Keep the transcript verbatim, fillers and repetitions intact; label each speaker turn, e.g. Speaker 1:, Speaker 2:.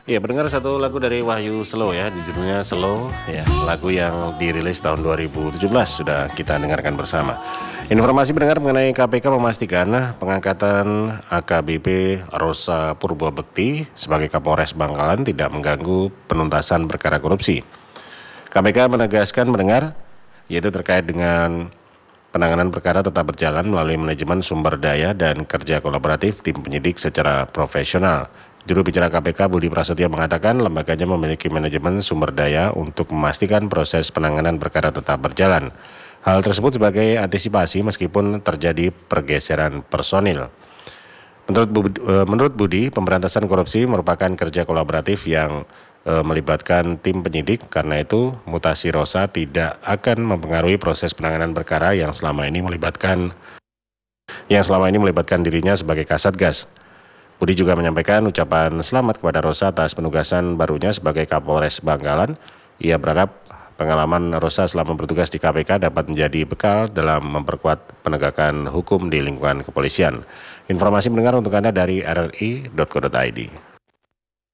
Speaker 1: Iya, mendengar satu lagu dari Wahyu Slow ya, judulnya Slow ya, lagu yang dirilis tahun dua ribu tujuh belas sudah kita dengarkan bersama. Informasi mendengar mengenai K P K memastikan pengangkatan A K B P Rosa Purbabekti sebagai Kapolres Bangkalan tidak mengganggu penuntasan perkara korupsi. K P K menegaskan mendengar yaitu terkait dengan penanganan perkara tetap berjalan melalui manajemen sumber daya dan kerja kolaboratif tim penyidik secara profesional. Juru bicara K P K Budi Prasetyo mengatakan lembaganya memiliki manajemen sumber daya untuk memastikan proses penanganan perkara tetap berjalan. Hal tersebut sebagai antisipasi meskipun terjadi pergeseran personil. Menurut Budi, menurut Budi, pemberantasan korupsi merupakan kerja kolaboratif yang e, melibatkan tim penyidik. Karena itu, mutasi Rosa tidak akan mempengaruhi proses penanganan perkara yang selama ini melibatkan yang selama ini melibatkan dirinya sebagai Kasatgas. Budi juga menyampaikan ucapan selamat kepada Rosa atas penugasan barunya sebagai Kapolres Bangkalan. Ia berharap pengalaman Rosa selama bertugas di K P K dapat menjadi bekal dalam memperkuat penegakan hukum di lingkungan kepolisian. Informasi mendengar untuk Anda dari r r i titik co titik i d.